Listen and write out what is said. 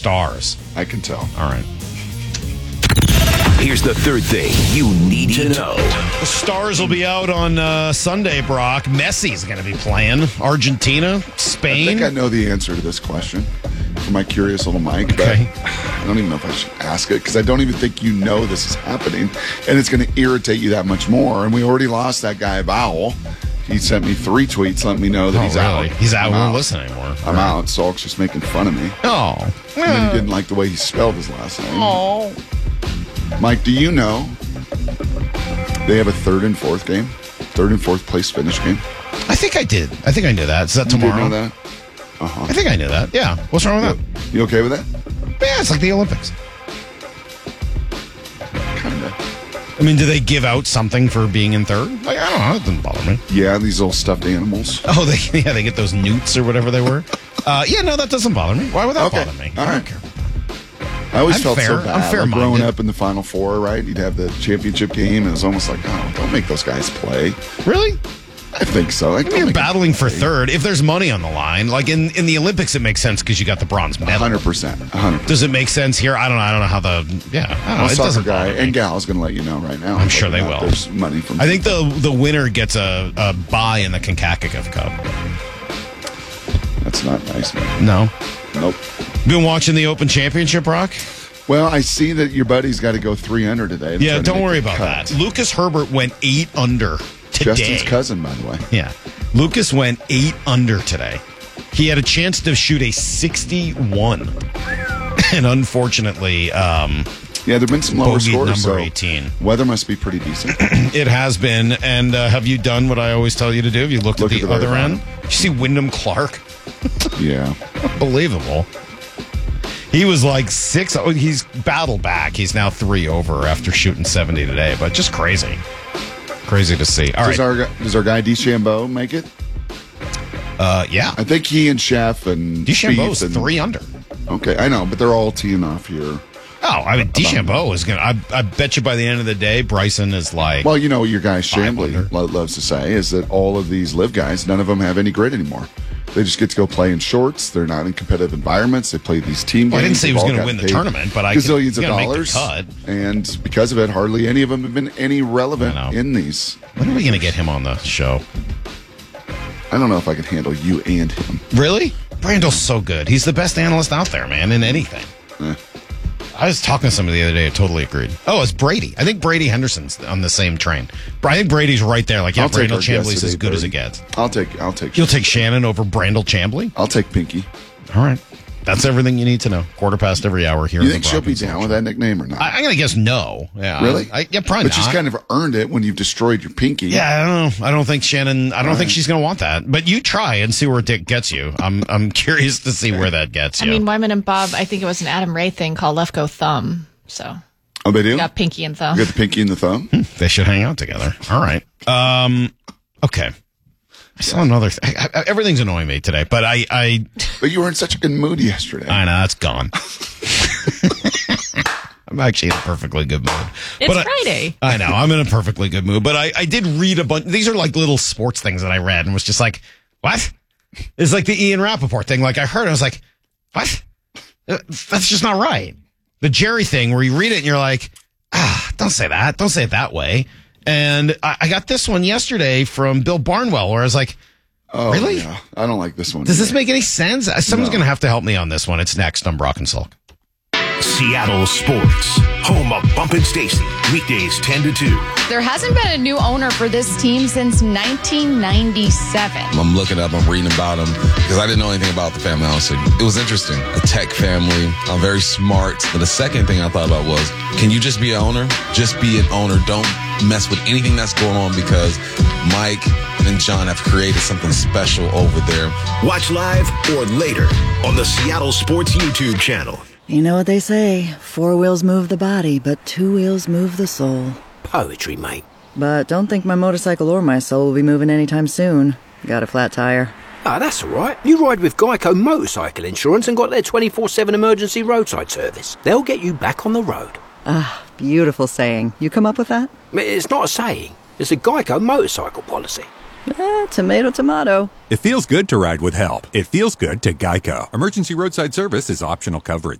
stars? I can tell. All right. Here's the third thing you need to know. The stars will be out on Sunday, Brock. Messi's going to be playing. Argentina, Spain. I think I know the answer to this question for my curious little Mike, Okay. but I don't even know if I should ask it because I don't even think you know this is happening, and it's going to irritate you that much more. And we already lost that guy, Bowell. He sent me 3 tweets letting me know that he's out. He's out. I'm Won't listen anymore. I'm out. Salk's just making fun of me. Oh. And then he didn't like the way he spelled his last name. Oh. Mike, do you know they have a third and fourth place finish game? I think I did. I think I knew that. Is that tomorrow? You did know that? Uh-huh. I think I knew that. Yeah. What's wrong with that? You okay with that? Yeah, it's like the Olympics. Kind of. I mean, do they give out something for being in third? Like, I don't know. It doesn't bother me. Yeah, these little stuffed animals. Oh, they get those newts or whatever they were. Yeah, no, that doesn't bother me. Why would that bother me? All I don't right. care. I always I'm felt fair. so bad. I'm fair-minded. Like growing up in the Final Four, right? You'd have the championship game, and it was almost like, oh, don't make those guys play. Really? I think so. Like, I mean, you're battling for third. If there's money on the line, like in the Olympics, it makes sense because you got the bronze medal. 100%. 100%. Does it make sense here? I don't know how the I don't know. Well, It soccer doesn't guy bother me. and gal is going to let you know right now. I'm sure they whether or not will. There's money from. I think the winner gets a bye in the CONCACAF Cup. That's not nice, man. No. Nope. Been watching the Open Championship, Rock? Well, I see that your buddy's got to go 3 under today. Yeah, don't worry about that. Lucas Herbert went 8 under today. Justin's cousin, by the way. Yeah. Lucas went 8 under today. He had a chance to shoot a 61. And unfortunately, Yeah, there have been some lower bogeyed scores. number So 18. weather must be pretty decent. It has been. And have you done what I always tell you to do? Have you looked Look at at the the other very end? You see Wyndham Clark? Yeah. Unbelievable. He was like 6. Oh, he's battled back. He's now 3 over after shooting 70 today. But just crazy. Crazy to see. All right. Does our guy DeChambeau make it? Yeah. I think he and Chef and DeChambeau's Spieth and 3 under. Okay, I know, but they're all teeing off here. Oh, I mean, DeChambeau is going to... I bet you by the end of the day, Bryson is like... Well, you know what your guy 500. Chambly loves to say is that all of these live guys, none of them have any grit anymore. They just get to go play in shorts. They're not in competitive environments. They play these team games. Well, I didn't say he was They've going all to win got the paid tournament, but gazillions of make the dollars. cut. And because of it, hardly any of them have been any relevant I know. in these. When are we going to get him on the show? I don't know if I can handle you and him. Really? Brandel's so good. He's the best analyst out there, man, in anything. I was talking to somebody the other day who totally agreed. Oh, it's Brady. I think Brady Henderson's on the same train. I think Brady's right there. Like, yeah, I'll take Brandel our guess Chambly's at as good as it 8:30. gets. I'll take. You'll take Shannon over Brandel Chambly? I'll take Pinky. All right. That's everything you need to know. 15:15 every hour here. You on think the she'll be Brockens down Show. with that nickname or not? I'm going to guess no. Yeah. Really? Yeah, probably But she's not. kind of earned it when you've destroyed your Pinky. Yeah, I don't know. I don't think Shannon. I don't think she's going to want that. But you try and see where it gets you. I'm curious to see where that gets I you. mean, Wyman and Bob, I think it was an Adam Ray thing called Left Go Thumb. So Oh, they do? you got Pinky and Thumb. You got the Pinky and the thumb? They should hang out together. All right. Okay. I saw another thing. Everything's annoying me today, but I But you were in such a good mood yesterday. know that's gone. I'm actually in a perfectly good mood. It's But Friday. I know. I'm in a perfectly good mood. But I did read a bunch. These are like little sports things that I read and was just like, what? It's like the Ian Rappaport thing. Like I heard, I was like, what? That's just not right. The Jerry thing where you read it and you're like, don't say that. Don't say it that way. And I got this one yesterday from Bill Barnwell where I was like, Oh, really? Yeah. I don't like this one. Does this either. make any sense? Someone's going to have to help me on this one. It's next on Brock and Salk. Seattle Sports, home of Bump and Stacy, weekdays 10 to 2. There hasn't been a new owner for this team since 1997. I'm looking up, I'm reading about them because I didn't know anything about the family, honestly. It was interesting. A tech family, very smart. But the second thing I thought about was, can you just be an owner? Just be an owner. Don't mess with anything that's going on because Mike and John have created something special over there. Watch live or later on the Seattle Sports YouTube channel. You know what they say, 4 wheels move the body, but 2 wheels move the soul. Poetry, mate. But don't think my motorcycle or my soul will be moving anytime soon. Got a flat tire. Ah, that's all right. You ride with Geico Motorcycle Insurance and got their 24/7 emergency roadside service. They'll get you back on the road. Ah, beautiful saying. You come up with that? It's not a saying. It's a Geico motorcycle policy. Tomato, tomato. It feels good to ride with help. It feels good to Geico. Emergency roadside service is optional coverage.